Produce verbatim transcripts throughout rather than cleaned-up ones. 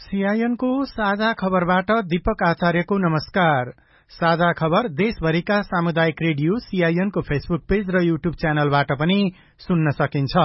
सीआईएनको साझा खबरबाट दीपक आचार्यको नमस्कार। साझा खबर देशभरिका सामुदायिक रेडियो सीआईएनको फेसबुक पेज र युट्युब च्यानलबाट पनि सुन्न सकिन्छ।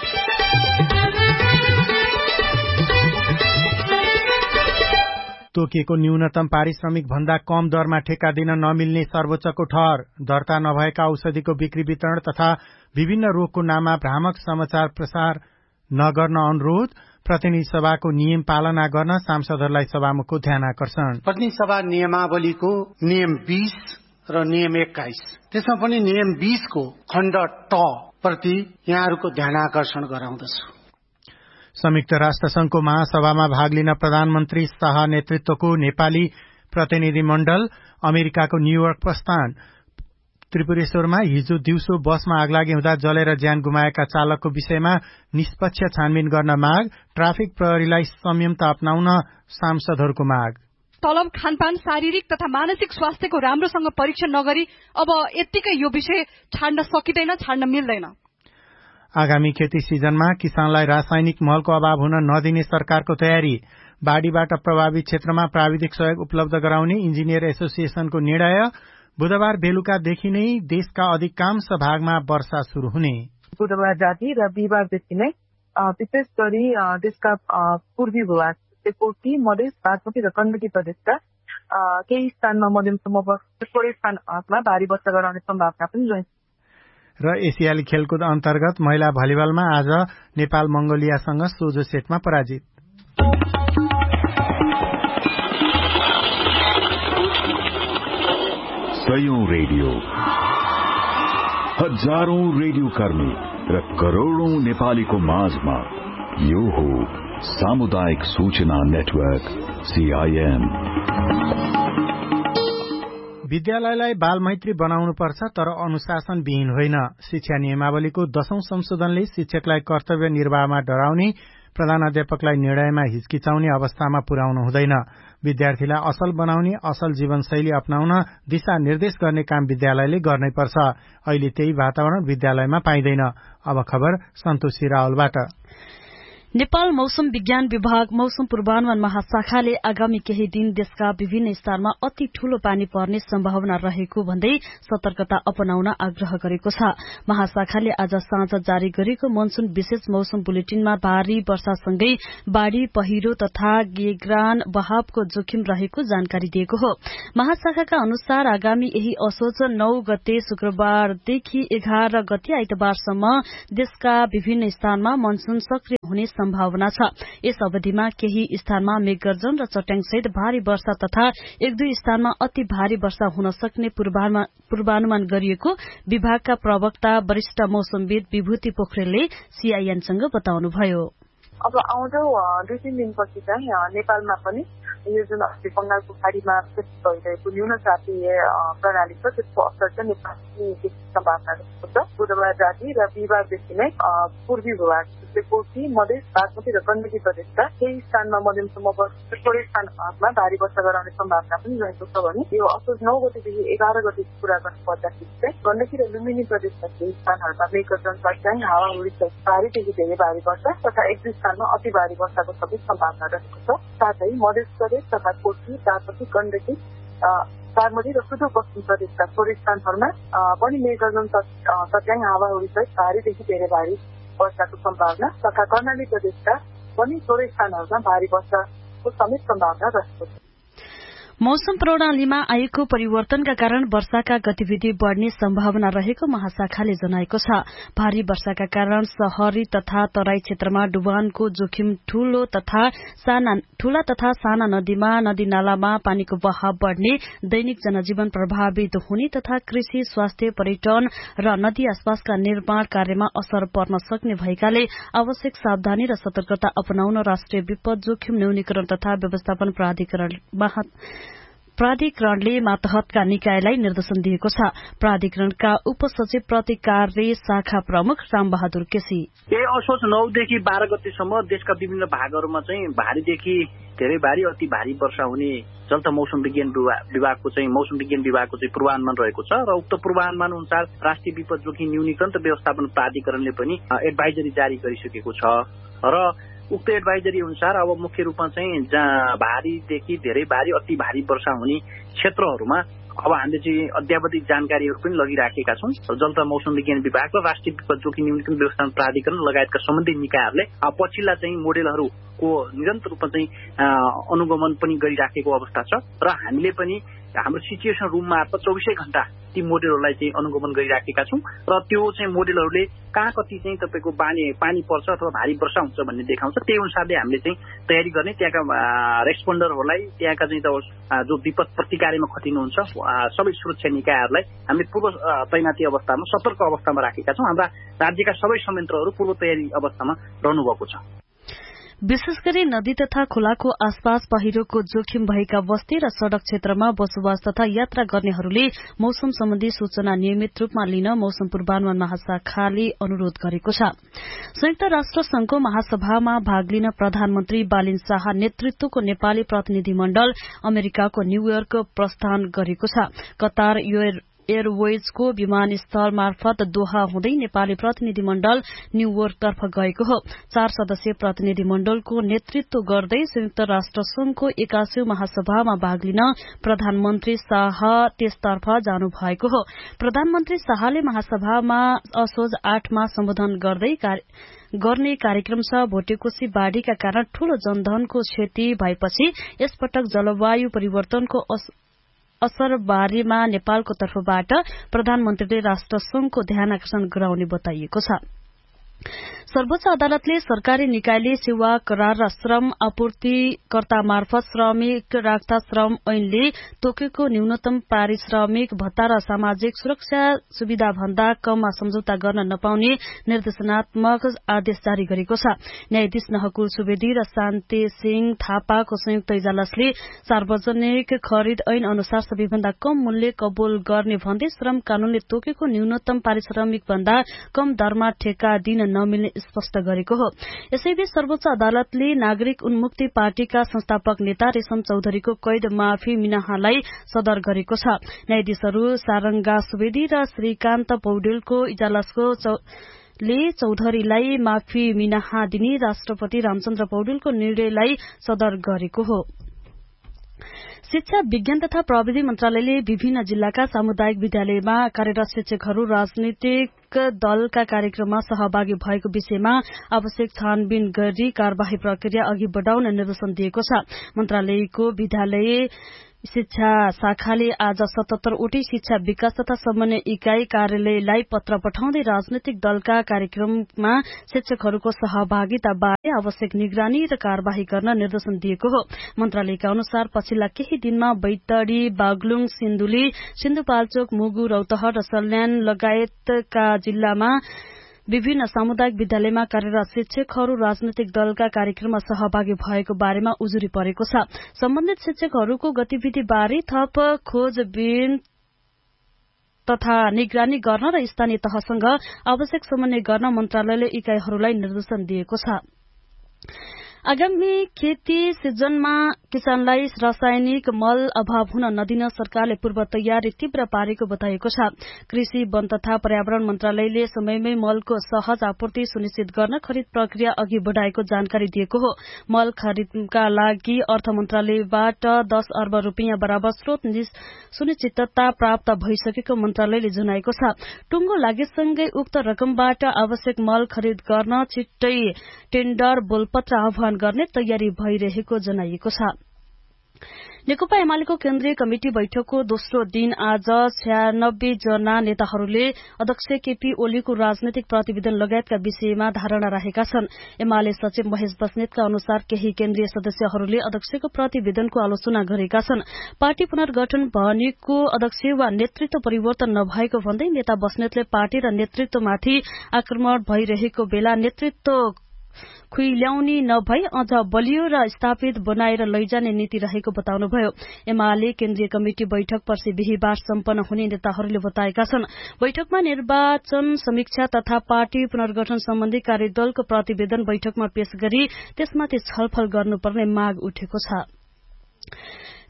तोकिएको न्यूनतम पारिश्रमिक भन्दा कम दरमा ठेक्का दिन नमिल्ने सर्वोच्चको ठहर। दर्ता नभएका औषधिको बिक्री वितरण तथा विभिन्न रोगको नाममा भ्रामक समाचार प्रसार नगर्न अनुरोध। प्रतिनिधि सभाको नियम पालना गर्न सांसदहरूलाई सभामुखको ध्यान आकर्षण। प्रतिनिधि सभा नियमावलीको नियम बीस र नियम एक्काइस, त्यसमा पनि नियम बीस को खण्ड ट प्रति यहाँहरूको ध्यान आकर्षण गराउँदछु। संयुक्त राष्ट्र संघको महासभामा भाग लिन प्रधानमन्त्री शाह नेतृत्वको नेपाली प्रतिनिधि मण्डल अमेरिकाको न्यूयोर्क प्रस्थान। त्रिपुरेश्वरमा हिजो दिउँसो बसमा आगलागी हुँदा जलेर ज्यान गुमाएका चालकको विषयमा निष्पक्ष छानबिन गर्न माग। ट्राफिक प्रहरीलाई संयमता अपनाउन सांसदहरूको माग। तलब, खानपान, शारीरिक तथा मानसिक स्वास्थ्यको राम्रोसँग परीक्षण नगरी अब यत्तिकै यो विषय छाड्न सकिँदैन, छाड्न मिल्दैन। आगामी खेती सिजनमा किसानलाई रासायनिक मलको अभाव हुन नदिने सरकारको तयारी। बाढ़ीबाट प्रभावित क्षेत्रमा प्राविधिक सहयोग उपलब्ध गराउने इन्जिनियर एसोसिएशनको निर्णय। बुधबार बेलुकादेखि नै देशका अधिकांश भागमा वर्षा शुरू हुने। बुधबार राति र बिहिबारदेखि नै विशेष गरी देशका पूर्वी भूभाग, कोशी, मधेस, बागमती र गण्डकी प्रदेशका केही स्थानमा मध्यमसम्म थोरै स्थानमा भारी वर्षा गराउने सम्भावना पनि रहेछ। र एसियाली खेलकुद अन्तर्गत महिला भलिबलमा आज नेपाल मंगोलियासँग सोझो सेटमा पराजित। सयौं रेडियो, हजारौं रेडियो कर्मी र करोड़ौं नेपालीको माझमा यो हो सामुदायिक सूचना नेटवर्क सीआईएन। विद्यालयलाई बालमैत्री बनाउनुपर्छ, तर अनुशासन विहीन होइन। शिक्षा नियमावलीको दशौं संशोधनले शिक्षकलाई कर्तव्य निर्वाहमा डराउने, प्रधानाध्यापकलाई निर्णयमा हिचकिचाउने अवस्थामा पुर्याउनु हुँदैन। विद्यार्थीलाई असल बनाउने, असल जीवनशैली अपनाउन दिशा निर्देश गर्ने काम विद्यालयले गर्नै पर्छ। अहिले त्यही वातावरण विद्यालयमा पाइँदैन। अब खबर सन्तोषी रावलबाट। नेपाल मौसम विज्ञान विभाग मौसम पूर्वानुमान महाशाखाले आगामी केही दिन देशका विभिन्न स्थानमा अति ठूलो पानी पर्ने सम्भावना रहेको भन्दै सतर्कता अपनाउन आग्रह गरेको छ। महाशाखाले आज साँझ जारी गरेको मनसून विशेष मौसम बुलेटिनमा भारी वर्षासँगै बाढ़ी, पहिरो तथा गेग्रान बहावको जोखिम रहेको जानकारी दिएको हो। महाशाखाका अनुसार आगामी यही असोज नौ गते शुक्रबारदेखि एघार गते आइतबारसम्म देशका विभिन्न स्थानमा मनसून सक्रिय हुने सम्भावना छ। यस अवधिमा केही स्थानमा मेघगर्जन र चट्याङसहित भारी वर्षा तथा एक दुई स्थानमा अति भारी वर्षा हुन सक्ने पूर्वानुमान गरिएको विभागका प्रवक्ता वरिष्ठ मौसमविद विभूति पोखरेलले सीआईएनसँग बताउनुभयो। अब आउँदो दुई तीन दिनपछि चाहिँ नेपालमा पनि यो जुन अस्ति बंगालको खाडीमा भइरहेको न्यून चापीय प्रणाली छ, त्यसको असर चाहिँ नेपालको सम्भावना रहेको छ। बुधबार राति र बिहिबारदेखि नै पूर्वी भूभाग, कोशी, मधेस, बागमती र गण्डकी प्रदेशका केही स्थानमा मध्यमसम्म थोरै स्थानमा भारी वर्षा गराउने सम्भावना पनि रहेको छ भने यो असोज नौ गतेदेखि एघार गतेको कुरा गर्नु पर्दाखेरि चाहिँ गण्डकी र लुम्बिनी प्रदेशका केही स्थानहरूमा मेघगर्जन, चट्याङ, हावाहुरी सहित भारीदेखि धेरै भारी वर्षा तथा एक दुई स्थानमा अति भारी वर्षाको सबै सम्भावना रहेको छ। साथै मधेस प्रदेश तथा कोशी, बागमती, गण्डकी, बागमती र सुदूरपश्चिम प्रदेशका थोरै स्थानहरूमा पनि मेघगर्जन, चट्याङ, हावाहुरी सहित भारीदेखि धेरै भारी वर्षाको सम्भावना तथा कर्णाली प्रदेशका पनि थोरै स्थानहरूमा भारी वर्षाको समेत सम्भावना रहेको छ। मौसम प्रणालीमा आएको परिवर्तनका कारण वर्षाका गतिविधि बढ़ने सम्भावना रहेको महाशाखाले जनाएको छ। भारी वर्षाका कारण शहरी तथा तराई क्षेत्रमा डुबानको जोखिम ठूलो तथा साना ठूला तथा साना नदीमा नदी नालामा पानीको बहाव बढ़ने, दैनिक जनजीवन प्रभावित हुने तथा कृषि, स्वास्थ्य, पर्यटन र नदी आसपासका निर्माण कार्यमा असर पर्न सक्ने भएकाले आवश्यक सावधानी र सतर्कता अपनाउन राष्ट्रिय विपद जोखिम न्यूनीकरण तथा व्यवस्थापन प्राधिकरण प्राधिकरणले मातहतका निकायलाई निर्देशन दिएको छ। प्राधिकरणका उपसचिव प्रति कार्य शाखा प्रमुख रामबहादुर केसी यही असोज नौदेखि बाह्र गतेसम्म देशका विभिन्न भागहरूमा चाहिँ भारीदेखि धेरै भारी अति भारी वर्षा हुने चल्ता मौसम विज्ञान विभागको चाहिँ मौसम विज्ञान विभागको चाहिँ पूर्वानुमान रहेको छ र उक्त पूर्वानुमान अनुसार राष्ट्रिय विपद जोखिम न्यूनीकरण र व्यवस्थापन प्राधिकरणले पनि एडभाइजरी जारी गरिसकेको छ र उक्त एडभाइजरी अनुसार अब मुख्य रूपमा चाहिँ भारीदेखि धेरै भारी अति भारी वर्षा हुने क्षेत्रहरूमा अब हामीले चाहिँ अद्यावधि जानकारीहरू पनि लगिराखेका छौँ। जल तथा मौसम विज्ञान विभाग र राष्ट्रिय विपद जोखिम न्यूनीकरण व्यवस्थापन प्राधिकरण लगायतका सम्बन्धित निकायहरूले पछिल्ला चाहिँ मोडेलहरूको निरन्तर रूपमा चाहिँ अनुगमन पनि गरिराखेको अवस्था छ र हामीले पनि हाम्रो सिचुएसन रुम मार्फत चौबिसै घण्टा ती मोडेलहरूलाई चाहिँ अनुगमन गरिराखेका छौँ र त्यो चाहिँ मोडेलहरूले कहाँ कति चाहिँ तपाईँको पानी पानी पर्छ अथवा भारी वर्षा हुन्छ भन्ने देखाउँछ। त्यही अनुसारले हामीले चाहिँ तयारी गर्ने त्यहाँका रेस्पोन्डरहरूलाई त्यहाँका चाहिँ जो विपद प्रतिकार्यमा खटिनुहुन्छ सबै सुरक्षा निकायहरूलाई हामीले पूर्व तैनाती अवस्थामा सतर्क अवस्थामा राखेका छौँ। हाम्रा राज्यका सबै संयन्त्रहरू पूर्व तयारी अवस्थामा रहनुभएको छ। विशेष गरी नदी तथा खोलाको आसपास पहिरोको जोखिम भएका बस्ती र सड़क क्षेत्रमा बसोबास तथा यात्रा गर्नेहरूले मौसम सम्बन्धी सूचना नियमित रूपमा लिन मौसम पूर्वानुमान महाशाखाले अनुरोध गरेको छ। संयुक्त राष्ट्र संघको महासभामा भाग लिन प्रधानमन्त्री बालिन शाह नेतृत्वको नेपाली प्रतिनिधिमण्डल अमेरिकाको न्यूयोर्क प्रस्थान गरेको छ। कतार एयरवेजको विमानस्थल मार्फत दोहा हुँदै नेपाली प्रतिनिधिमण्डल न्यूयोर्कतर्फ गएको हो। चार सदस्यीय प्रतिनिधिमण्डलको नेतृत्व गर्दै संयुक्त राष्ट्र संघको एकासीौं महासभामा भाग लिन प्रधानमन्त्री शाह त्यसतर्फ जानु भएको हो। प्रधानमन्त्री शाहले महासभामा असोज आठमा सम्बोधन गर्दै गर्ने कार्यक्रम छ। भोटेकोशी बाढ़ीका कारण ठूलो जनधनको क्षति भएपछि यसपटक जलवायु परिवर्तनको असर बारेमा नेपालको तर्फबाट प्रधानमन्त्रीले राष्ट्र संघको ध्यान आकर्षण गराउने बताइएको छ। सर्वोच्च अदालतले सरकारी निकायले सेवा करार र श्रम आपूर्तिकर्ता मार्फत श्रमिक राख्दा श्रम ऐनले तोकेको न्यूनतम पारिश्रमिक भत्ता र सामाजिक सुरक्षा सुविधा भन्दा कममा सम्झौता गर्न नपाउने निर्देशनात्मक आदेश जारी गरेको छ। न्यायाधीश नहकुल सुवेदी र शान्ति सिंह थापाको संयुक्त इजलासले सार्वजनिक खरिद ऐन अनुसार सबैभन्दा कम मूल्य कबूल गर्ने भन्दै श्रम कानूनले तोकेको न्यूनतम पारिश्रमिक भन्दा कम दरमा ठेक्का दिन नमिल्ने स्पष्ट गरेको हो। यसैबीच सर्वोच्च अदालतले नागरिक उन्मुक्ति पार्टीका संस्थापक नेता रेशम चौधरीको कैद माफी मिनाहालाई सदर गरेको छ। न्यायाधीशहरू सारंगा सुवेदी र श्रीकान्त पौडेलको इजलासको ले चौधरीलाई माफी मिनाहा दिने राष्ट्रपति रामचन्द्र पौडेलको निर्णयलाई सदर गरेको हो। शिक्षा विज्ञान तथा प्रविधि मन्त्रालयले विभिन्न जिल्लाका सामुदायिक विद्यालयमा कार्यरत शिक्षकहरू राजनीतिक दलका कार्यक्रममा सहभागी भएको विषयमा आवश्यक छानबिन गरी कार्यवाही प्रक्रिया अघि बढ़ाउन निर्देशन दिएको छ। मन्त्रालयको विद्यालय शिक्षा शाखाले आज सतहत्तरवटै शिक्षा विकास तथा समन्वय इकाई कार्यालयलाई पत्र पठाउँदै राजनैतिक दलका कार्यक्रममा शिक्षकहरूको सहभागिता बारे आवश्यक निगरानी र कार्यवाही गर्न निर्देशन दिएको हो। मन्त्रालयका अनुसार पछिल्ला केही दिनमा बैतडी, बागलुङ, सिन्धुली, सिन्धुपाल्चोक, मुगु, रौतहट र सल्यान लगायतका जिल्लामा विभिन्न सामुदायिक विद्यालयमा कार्यरत शिक्षकहरू राजनैतिक दलका कार्यक्रममा सहभागी भएको बारेमा उजुरी परेको छ। सम्बन्धित शिक्षकहरूको गतिविधि बारे थप खोजबिन तथा निगरानी गर्न र स्थानीय तहसँग आवश्यक समन्वय गर्न मन्त्रालयले इकाईहरूलाई निर्देशन दिएको छ। आगामी खेती सिजनमा किसानलाई रासायनिक मल अभाव हुन नदिन सरकारले पूर्व तयारी तीव्र पारेको बताएको छ। कृषि, वन तथा पर्यावरण मन्त्रालयले समयमै मलको सहज आपूर्ति सुनिश्चित गर्न खरिद प्रक्रिया अघि बढ़ाएको जानकारी दिएको हो। मल खरिदका लागि अर्थ मन्त्रालयबाट दस अर्ब रूपियाँ बराबर स्रोत सुनिश्चितता प्राप्त भइसकेको मन्त्रालयले जनाएको छ। टुङ्गो लागेसँगै उक्त रकमबाट आवश्यक मल खरिद गर्न छिट्टै टेन्डर बोलपत्र आह्वान गर्ने तयारी भइरहेको जनाइएको छ। नेकपा एमालेको केन्द्रीय कमिटी बैठकको दोस्रो दिन आज छयानब्बे जना नेताहरूले अध्यक्ष केपी ओलीको राजनैतिक प्रतिवेदन लगायतका विषयमा धारणा राखेका छन्। एमाले सचिव महेश बस्नेतका अनुसार केही केन्द्रीय सदस्यहरूले अध्यक्षको प्रतिवेदनको आलोचना गरेका छन्। पार्टी पुनर्गठन भनेको अध्यक्ष वा नेतृत्व परिवर्तन नभएको भन्दै नेता बस्नेतले पार्टी र नेतृत्वमाथि आक्रमण भइरहेको बेला नेतृत्व खुइल्याउने नभई अझ बलियो र स्थापित बनाएर लैजाने नीति रहेको बताउनुभयो। एमाले केन्द्रीय कमिटी बैठक पर्सि बिहीबार सम्पन्न हुने नेताहरूले बताएका छन्। बैठकमा निर्वाचन समीक्षा तथा पार्टी पुनर्गठन सम्बन्धी कार्यदलको प्रतिवेदन बैठकमा पेश गरी त्यसमाथि छलफल गर्नुपर्ने माग उठेको छ।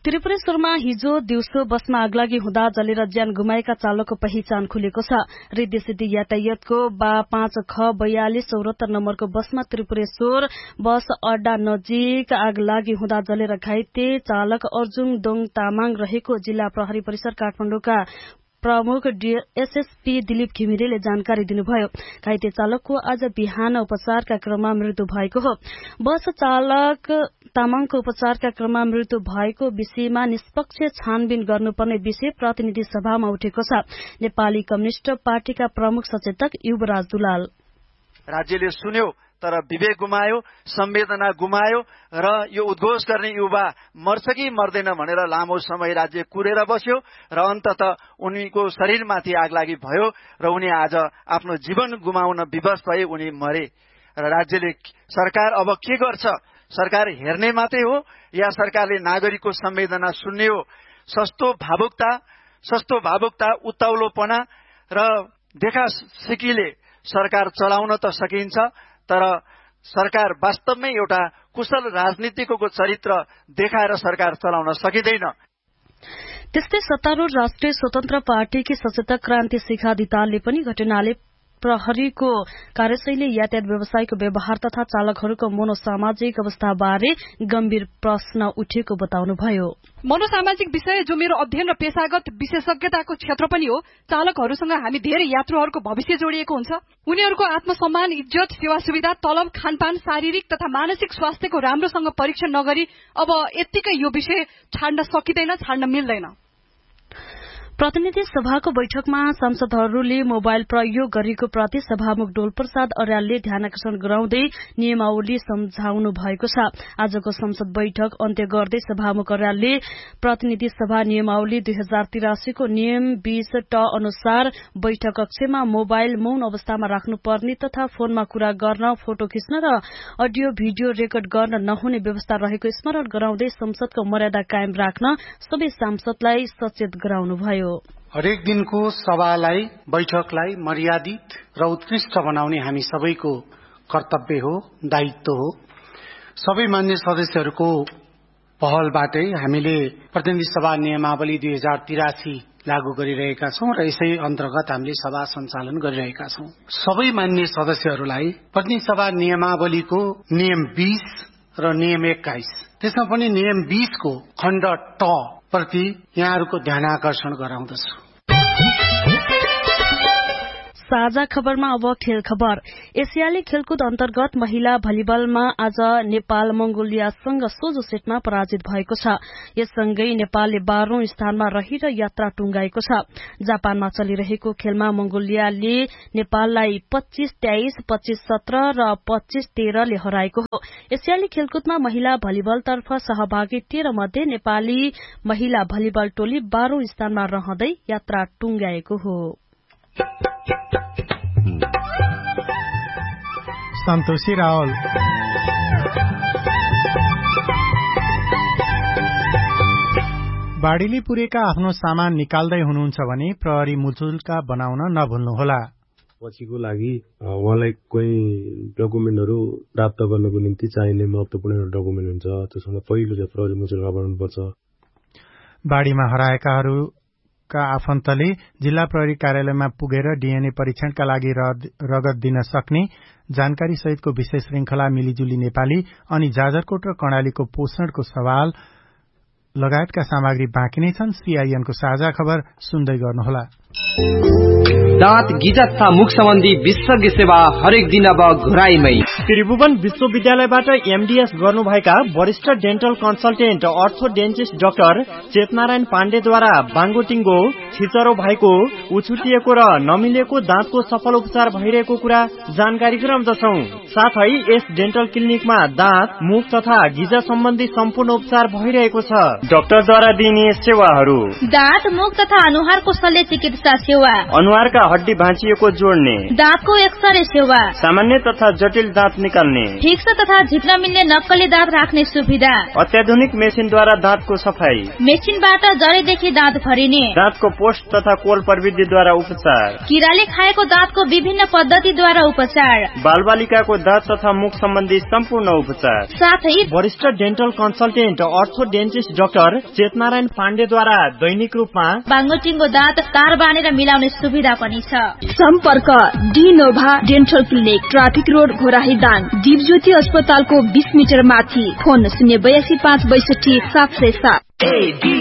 त्रिपुरेश्वरमा हिजो दिउँसो बसमा आगलागी हुँदा जलेर ज्यान गुमाएका चालकको पहिचान खुलेको छ। रिद्धसिद्धि यातायातको बा पाँच ख बयालिस चौरात्तर नम्बरको बसमा त्रिपुरेश्वर बस अड्डा नजिक आगलागी हुँदा जलेर घाइते चालक अर्जुन दोङ तामाङ रहेको जिल्ला प्रहरी परिसर काठमाडौँका प्रमुख एसएसपी दिलीप घिमिरेले जानकारी दिनुभयो। घाइते चालकको आज बिहान उपचारका क्रममा मृत्यु भएको हो। बस चालक तामाङको उपचारका क्रममा मृत्यु भएको विषयमा निष्पक्ष छानबिन गर्नुपर्ने विषय प्रतिनिधि सभामा उठेको छ। नेपाली कम्युनिष्ट पार्टीका प्रमुख सचेतक युवराज दुलाल राज्यले सुन्यो तर विवेक गुमायो, संवेदना गुमायो र यो उद्घोष गर्ने युवा मर्छ कि मर्दैन भनेर लामो समय राज्य कुरेर बस्यो र अन्ततः उनीको शरीरमाथि आगलागी भयो र उनी आज आफ्नो जीवन गुमाउन विवश भए, उनी मरे। र राज्यले सरकार अब के गर्छ? सरकार हेर्ने मात्रै हो या सरकारले नागरिकको संवेदना सुन्ने हो? सस्तो भावुकता सस्तो भावुकता उत्ताउलोपना र देखा सिकीले सरकार चलाउन त सकिन्छ, तर सरकार वास्तवमै एउटा कुशल राजनीतिकको चरित्र देखाएर सरकार चलाउन सकिँदैन। त्यस्तै सत्तारूढ़ राष्ट्रिय स्वतन्त्र पार्टीकी सचेतक क्रान्ति शिखा दितालले पनि घटनाले प्रहरीको कार्यशैली, यातायात व्यवसायको व्यवहार तथा चालकहरूको मनोसामाजिक अवस्थाबारे गम्भीर प्रश्न उठेको बताउनुभयो। मनोसामाजिक विषय जो मेरो अध्ययन र पेशागत विशेषज्ञताको क्षेत्र पनि हो। चालकहरूसँग हामी धेरै यात्रुहरूको भविष्य जोडिएको हुन्छ। उनीहरूको आत्मसम्मान, इज्जत, सेवा सुविधा, तलब, खानपान, शारीरिक तथा मानसिक स्वास्थ्यको राम्रोसँग परीक्षण नगरी अब यत्तिकै यो विषय छाड्न सकिँदैन, छाड्न मिल्दैन। प्रतिनिधि सभाको बैठकमा सांसदहरूले मोबाइल प्रयोग गरेको प्रति सभामुख डोलप्रसाद अर्यालले ध्यानकर्षण गराउँदै नियमावली सम्झाउनु भएको छ। आजको संसद बैठक अन्त्य गर्दै सभामुख अर्यालले प्रतिनिधि सभा नियमावली दुई हजार तिरासीको नियम बीस ट अनुसार बैठक कक्षमा मोबाइल मौन अवस्थामा राख्नुपर्ने तथा फोनमा कुरा गर्न, फोटो खिच्न र अडियो भिडियो रेकर्ड गर्न नहुने व्यवस्था रहेको स्मरण गराउँदै संसदको मर्यादा कायम राख्न सबै सांसदलाई सचेत गराउनुभयो। हरेक दिनको सभालाई, बैठकलाई मर्यादित र उत्कृष्ट बनाउने हामी सबैको कर्तव्य हो, दायित्व हो। सबै मान्य सदस्यहरूको पहलबाटै हामीले प्रतिनिधि सभा नियमावली दुई हजार तिरासी लागू गरिरहेका छौं र यसै अन्तर्गत हामीले सभा सञ्चालन गरिरहेका छौं। सबै मान्य सदस्यहरूलाई प्रतिनिधि सभा नियमावलीको नियम बीस र नियम एक्काइस, त्यसमा पनि नियम बीस को खण्ड ट प्रति यहाँहरूको ध्यानाकर्षण गराउँदछु। साझा खबरमा अब खेल खबर। एसियाली खेलकुद अन्तर्गत महिला भलिबलमा आज नेपाल मंगोलियासँग सोझो सेटमा पराजित भएको छ। यससँगै नेपालले बाह्रौं स्थानमा रही र यात्रा टुंगाएको छ। जापानमा चलिरहेको खेलमा मंगोलियाले नेपाललाई पच्चीस तेइस, पच्चीस सत्र र पच्चीस तेह्रले हराएको हो। एसियाली खेलकुदमा महिला भलिबलतर्फ सहभागी तेह्र मध्ये नेपाली महिला भलिबल टोली बाह्रौं स्थानमा रहँदै यात्रा टुंगाएको हो। सन्तोषी रावल। बाढ़ीले पुरेका आफ्नो सामान निकाल्दै हुनुहुन्छ भने प्रहरी मुचुल्का बनाउन नभुल्नुहोला। पछिको लागि उहाँलाई कोही डकुमेन्टहरू प्राप्त गर्नको निम्ति चाहिने महत्त्वपूर्ण डकुमेन्ट हुन्छ, त्यसमा पहिलो चाहिँ प्रहरी मुचुल्का बनाउनुपर्छ। बाढ़ीमा हराएकाहरू का आफन्तले जिल्ला प्रहरी कार्यालयमा पुगेर डीएनए परीक्षणका लागि रगत दिन सक्ने जानकारी सहितको विशेष श्रृंखला मिलिजुली नेपाली अनि जाजरकोट र कर्णालीको पोषणको सवाल लगायतका सामग्री बाँकी नै छन्। सीआईएनको साझा खबर सुन्दै गर्नुहोला। दाँत गिजा तथा मुख सम्बन्धी विशेषज्ञ सेवा हरेक दिन अब घुराईमै। त्रिभुवन विश्वविद्यालयबाट एमडीएस गर्नुभएका वरिष्ठ डेन्टल कन्सल्टेन्ट अर्थोडेन्टिस्ट डाक्टर चेतनारायण पाण्डेद्वारा बाङ्गोटिङ्गो, छिचरो भएको, उछुटिएको र नमिलेको दाँतको सफल उपचार भइरहेको कुरा जानकारी गराउँदछौ। साथै यस डेन्टल क्लिनिकमा दाँत, मुख तथा गिजा सम्बन्धी सम्पूर्ण उपचार भइरहेको छ। डाक्टरद्वारा दिइने सेवाहरू: दाँत, मुख तथा अनुहारको शल्य चिकित्सा सेवा, अनुहारका हड्डी भाँचिएको जोड्ने, दाँतको एक्सरे सेवा, सामान्य तथा जटिल दाँत निकाल्ने, ठिक तथा झिक्न मिल्ने नक्कली दाँत राख्ने सुविधा, अत्याधुनिक मेसिनद्वारा दाँतको सफाई, मेसिनबाट जरेदेखि दाँत भरिने, दाँतको पोस्ट तथा कोल प्रविधिद्वारा उपचार, किराले खाएको दाँतको विभिन्न पद्धतिद्वारा उपचार, बालबालिकाको दाँत तथा मुख सम्बन्धी सम्पूर्ण उपचार, साथै वरिष्ठ डेन्टल कन्सल्टेन्ट अर्थो डेन्टिस्ट डाक्टर चेतनारायण पाण्डेद्वारा दैनिक रूपमा बाङ्गोटिङको दाँत तार बानेर मिलाउने सुविधा पनि छ। सम्पर्क डिनोभा dental clinic, traffic road Ghorahi Dang, Dipjyoti अस्पतालको बीस मिटर माथि। फोन शून्य बयासी पाँच बैसठी सात सय सात।